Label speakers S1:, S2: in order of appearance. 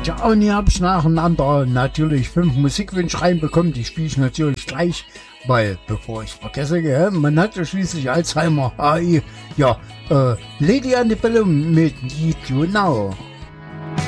S1: Ja, und hier habe ich nacheinander natürlich 5 Musikwünsche reinbekommen. Die spiele ich natürlich gleich, weil, bevor ich vergesse, gell, man hat ja schließlich Alzheimer, AI. Ja, Lady Antebellum mit Need You Now.